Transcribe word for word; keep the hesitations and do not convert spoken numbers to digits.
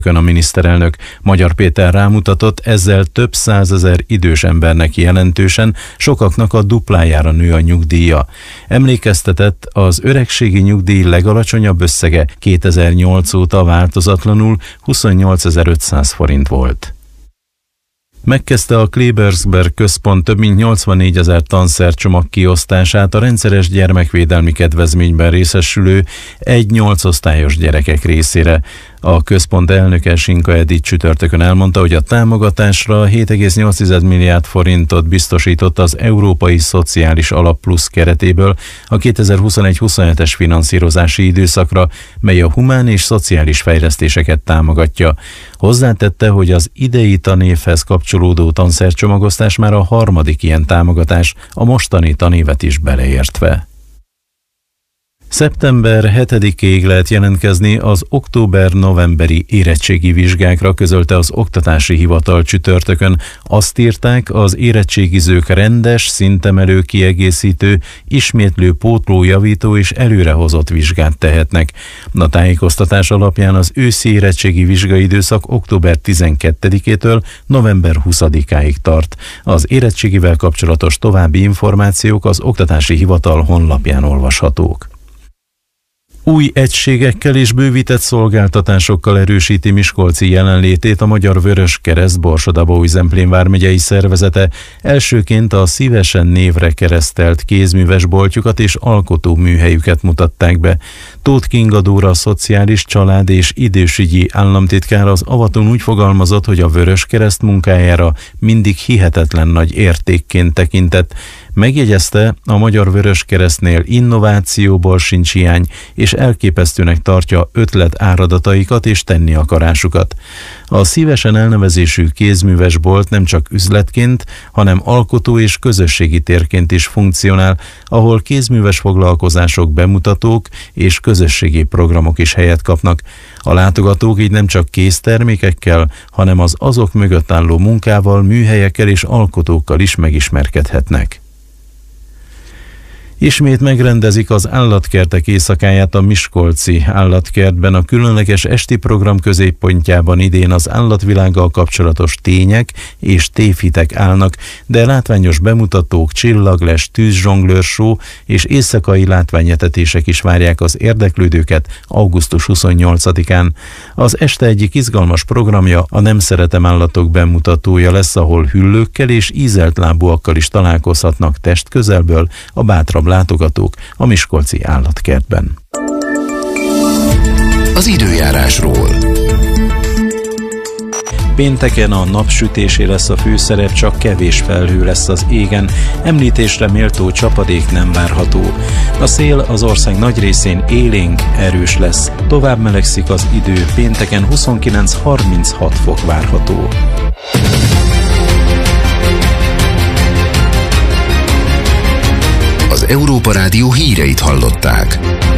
A miniszterelnök Magyar Péter rámutatott, ezzel több százezer idős embernek jelentősen, sokaknak a duplájára nő a nyugdíja. Emlékeztetett, az öregségi nyugdíj legalacsonyabb összege kétezer-nyolc óta változatlanul huszonnyolcezer-ötszáz forint volt. Megkezdte a Klebersberg Központ több mint nyolcvannégyezer tanszercsomag kiosztását a rendszeres gyermekvédelmi kedvezményben részesülő egy-nyolc osztályos gyerekek részére. A központ elnöke Sinka Edith csütörtökön elmondta, hogy a támogatásra hét egész nyolc milliárd forintot biztosított az Európai Szociális Alap Plusz keretéből a kétezer-huszonegy-huszonhetes finanszírozási időszakra, mely a humán és szociális fejlesztéseket támogatja. Hozzátette, hogy az idei tanévhez kapcsolódó tanszercsomagosztás már a harmadik ilyen támogatás, a mostani tanévet is beleértve. szeptember hetedikéig lehet jelentkezni az október-novemberi érettségi vizsgákra, közölte az Oktatási Hivatal csütörtökön. Azt írták, az érettségizők rendes, szintemelő, kiegészítő, ismétlő, pótló, javító és előrehozott vizsgát tehetnek. A tájékoztatás alapján az őszi érettségi vizsgaidőszak október tizenkettedikétől november huszadikáig tart. Az érettségivel kapcsolatos további információk az Oktatási Hivatal honlapján olvashatók. Új egységekkel és bővített szolgáltatásokkal erősíti miskolci jelenlétét a Magyar Vöröskereszt Borsod-Abaúj-Zemplén vármegyei szervezete. Elsőként a szívesen névre keresztelt kézműves boltjukat és alkotó műhelyüket mutatták be. Tóth Kinga Dóra, a Szociális, Család és Idősügyi államtitkár az avaton úgy fogalmazott, hogy a Vöröskereszt munkájára mindig hihetetlen nagy értékként tekintett. Megjegyezte, a Magyar Vöröskeresztnél innovációból sincs hiány, és elképesztőnek tartja ötlet áradataikat és tenni akarásukat. A szívesen elnevezésű kézműves bolt nem csak üzletként, hanem alkotó és közösségi térként is funkcionál, ahol kézműves foglalkozások, bemutatók és közösségi programok is helyet kapnak. A látogatók így nem csak kéztermékekkel, hanem az azok mögött álló munkával, műhelyekkel és alkotókkal is megismerkedhetnek. Ismét megrendezik az állatkertek éjszakáját a miskolci állatkertben. A különleges esti program középpontjában idén az állatvilággal kapcsolatos tények és tévhitek állnak, de látványos bemutatók, csillagles, tűzzsonglőr show és éjszakai látványetetések is várják az érdeklődőket augusztus huszonnyolcadikán. Az este egyik izgalmas programja a Nem szeretem állatok bemutatója lesz, ahol hüllőkkel és ízelt lábúakkal is találkozhatnak testközelből a bátrabb látogatók a miskolci állatkertben. Az időjárásról. Pénteken a napsütésé lesz a főszerep, csak kevés felhő lesz az égen, említésre méltó csapadék nem várható. A szél az ország nagy részén élénk, erős lesz, tovább melegszik az idő, pénteken huszonkilenc-harminchat fok várható. Az Európa Rádió híreit hallották.